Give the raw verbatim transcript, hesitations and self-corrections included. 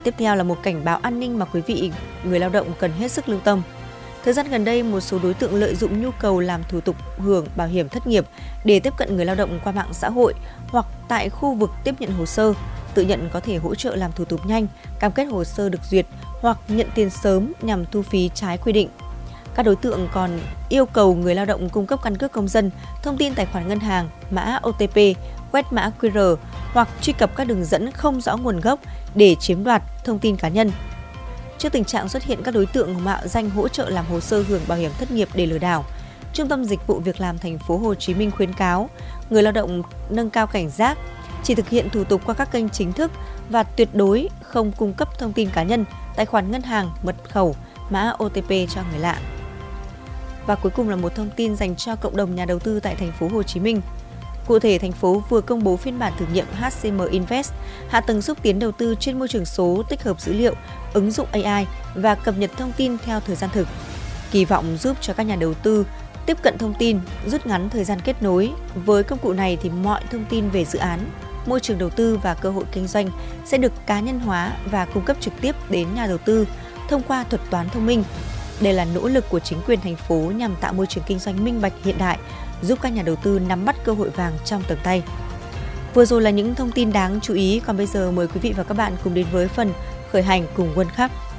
Tiếp theo là một cảnh báo an ninh mà quý vị người lao động cần hết sức lưu tâm. Thời gian gần đây, một số đối tượng lợi dụng nhu cầu làm thủ tục hưởng bảo hiểm thất nghiệp để tiếp cận người lao động qua mạng xã hội hoặc tại khu vực tiếp nhận hồ sơ, tự nhận có thể hỗ trợ làm thủ tục nhanh, cam kết hồ sơ được duyệt hoặc nhận tiền sớm nhằm thu phí trái quy định. Các đối tượng còn yêu cầu người lao động cung cấp căn cước công dân, thông tin tài khoản ngân hàng, mã ô tê pê, quét mã quy rờ hoặc truy cập các đường dẫn không rõ nguồn gốc để chiếm đoạt thông tin cá nhân. Trước tình trạng xuất hiện các đối tượng mạo danh hỗ trợ làm hồ sơ hưởng bảo hiểm thất nghiệp để lừa đảo, Trung tâm Dịch vụ Việc làm Thành phố Hồ Chí Minh khuyến cáo người lao động nâng cao cảnh giác, chỉ thực hiện thủ tục qua các kênh chính thức và tuyệt đối không cung cấp thông tin cá nhân, tài khoản ngân hàng, mật khẩu, mã ô tê pê cho người lạ. Và cuối cùng là một thông tin dành cho cộng đồng nhà đầu tư tại Thành phố Hồ Chí Minh. Cụ thể, thành phố vừa công bố phiên bản thử nghiệm hát xê em Invest, hạ tầng xúc tiến đầu tư trên môi trường số tích hợp dữ liệu, ứng dụng a i và cập nhật thông tin theo thời gian thực. Kỳ vọng giúp cho các nhà đầu tư tiếp cận thông tin, rút ngắn thời gian kết nối. Với công cụ này thì mọi thông tin về dự án, môi trường đầu tư và cơ hội kinh doanh sẽ được cá nhân hóa và cung cấp trực tiếp đến nhà đầu tư thông qua thuật toán thông minh. Đây là nỗ lực của chính quyền thành phố nhằm tạo môi trường kinh doanh minh bạch hiện đại, giúp các nhà đầu tư nắm bắt cơ hội vàng trong tầm tay. Vừa rồi là những thông tin đáng chú ý, còn bây giờ mời quý vị và các bạn cùng đến với phần khởi hành cùng World Cup.